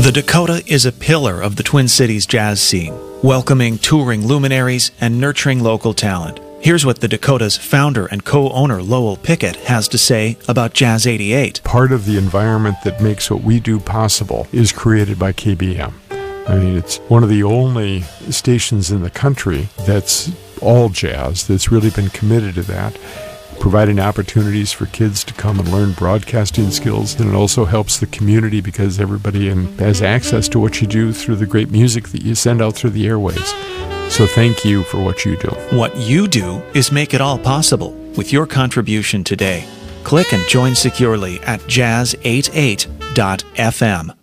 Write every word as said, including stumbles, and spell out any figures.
The Dakota is a pillar of the Twin Cities jazz scene, welcoming touring luminaries and nurturing local talent. Here's what the Dakota's founder and co-owner Lowell Pickett has to say about Jazz eighty-eight. Part of the environment that makes what we do possible is created by K B M. I mean, it's one of the only stations in the country that's all jazz, that's really been committed to that, providing opportunities for kids to come and learn broadcasting skills. And it also helps the community because everybody in, has access to what you do through the great music that you send out through the airways. So thank you for what you do. What you do is make it all possible with your contribution today. Click and join securely at jazz eighty-eight dot f m.